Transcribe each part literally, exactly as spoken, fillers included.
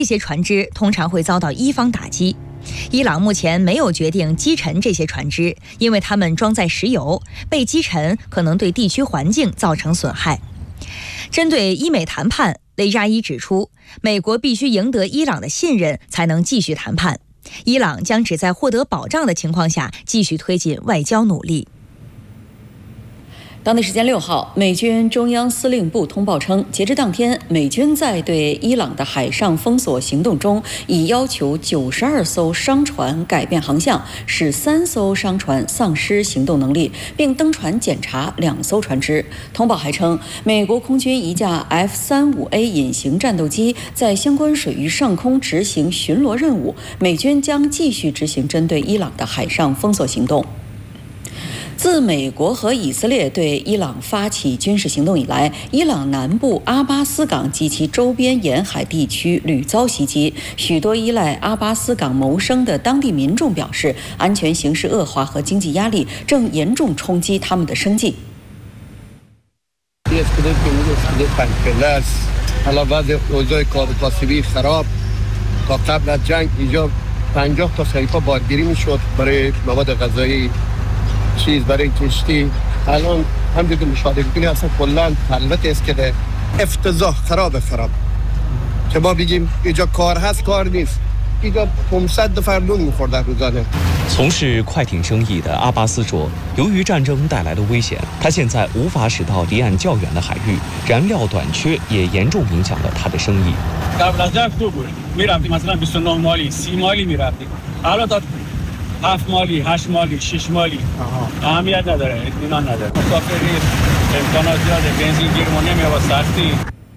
这些船只通常会遭到伊方打击。伊朗目前没有决定击沉这些船只，因为它们装载石油，被击沉可能对地区环境造成损害。针对伊美谈判，雷扎伊指出，美国必须赢得伊朗的信任，才能继续谈判。伊朗将只在获得保障的情况下继续推进外交努力。 当地时间六号，美军中央司令部通报称，截至当天，美军在对伊朗的海上封锁行动中，已要求九十二艘商船改变航向，使三艘商船丧失行动能力，并登船检查两艘船只。通报还称，美国空军一架 F 三十五 A 隐形战斗机在相关水域上空执行巡逻任务，美军将继续执行针对伊朗的海上封锁行动。自美国和以色列对伊朗发起军事行动以来，伊朗南部阿巴斯港及其周边沿海地区屡遭袭击。许多依赖阿巴斯港谋生的当地民众表示，安全形势恶化和经济压力正严重冲击他们的生计。 چیز برای کشتی الان همونجوری مشاهده می‌کنی اصلا کلاً حالت است که افتضاح خراب خراب که ما بگیم اینجا کار هست کار نیست اینجا پانصد نفر نون می‌خوردن روزانه。 从事快艇生意的阿巴斯说，由于战争带来的危险，他现在无法驶到离岸较远的海域，燃料短缺也严重影响了他的生意。 هفت مالی، هشت مالی، شش مالی اهمیت نداره، اطمینان نداره. مسافر نیست، امکانات زیاده، بنزین گیر و نمیاد سختی。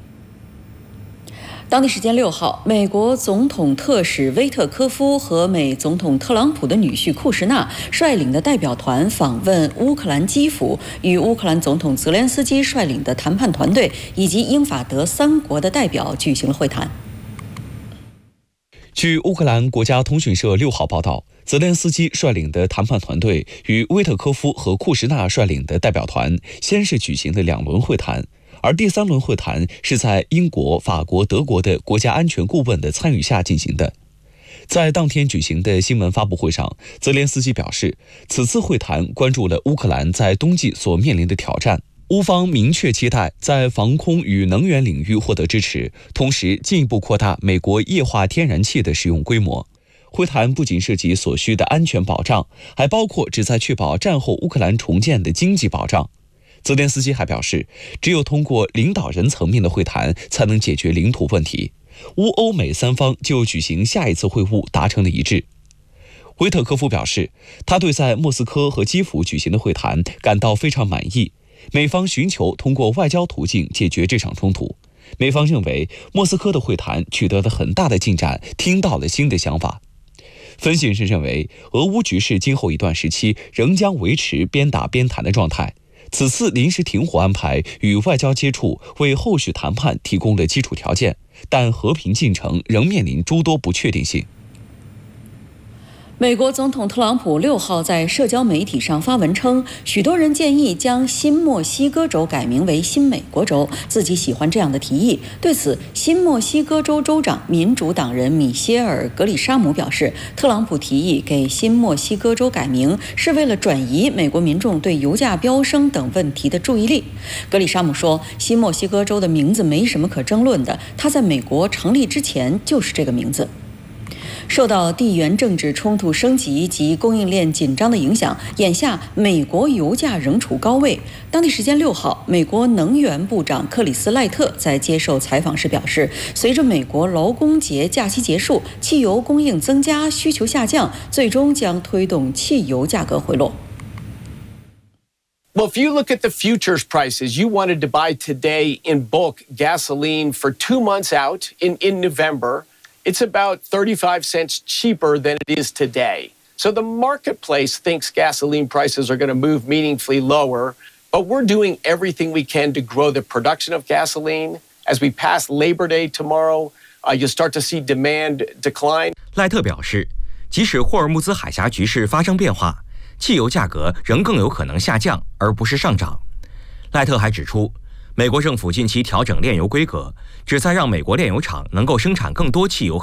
当地时间六号，美国总统特使威特科夫和美总统特朗普的女婿库什纳率领的代表团访问乌克兰基辅，与乌克兰总统泽连斯基率领的谈判团队以及英法德三国的代表举行了会谈。 据乌克兰国家通讯社六号报道，泽连斯基率领的谈判团队与威特科夫和库什纳率领的代表团先是举行了两轮会谈，而第三轮会谈是在英国、法国、德国的国家安全顾问的参与下进行的。在当天举行的新闻发布会上，泽连斯基表示，此次会谈关注了乌克兰在冬季所面临的挑战。乌方明确期待在防空与能源领域获得支持，同时进一步扩大美国液化天然气的使用规模。会谈不仅涉及所需的安全保障，还包括旨在确保战后乌克兰重建的经济保障。泽连斯基还表示，只有通过领导人层面的会谈，才能解决领土问题。乌欧美三方就举行下一次会晤达成了一致。维特科夫表示，他对在莫斯科和基辅举行的会谈感到非常满意。美方寻求通过外交途径解决这场冲突。美方认为莫斯科的会谈取得了很大的进展，听到了新的想法。分析人士认为，俄乌局势今后一段时期仍将维持边打边谈的状态。此次临时停火安排与外交接触为后续谈判提供了基础条件，但和平进程仍面临诸多不确定性。 美国总统特朗普六号在社交媒体上发文称，许多人建议将新墨西哥州改名为新美国州，自己喜欢这样的提议。对此，新墨西哥州州长民主党人米歇尔·格里沙姆表示，特朗普提议给新墨西哥州改名是为了转移美国民众对油价飙升等问题的注意力。格里沙姆说，新墨西哥州的名字没什么可争论的，它在美国成立之前就是这个名字。受到地缘政治冲突升级及供应链紧张的影响，眼下美国油价仍处高位。当地时间六号，美国能源部长克里斯·赖特在接受采访时表示，随着美国劳工节假期结束，汽油供应增加，需求下降，最终将推动汽油价格回落。 Well, if you look at the futures prices, you wanted to buy today in bulk gasoline for two months out in, in November.It's about thirty-five cents cheaper than it is today. So the marketplace thinks gasoline prices are going to move meaningfully lower, but we're doing everything we can to grow the production of gasoline. As we pass Labor Day tomorrow, uh, you'll start to see demand decline. 赖特表示，即使霍尔木兹海峡局势发生变化，汽油价格仍更有可能下降，而不是上涨。赖特还指出， 美国政府近期调整炼油规格，旨在让美国炼油厂能够生产更多汽油。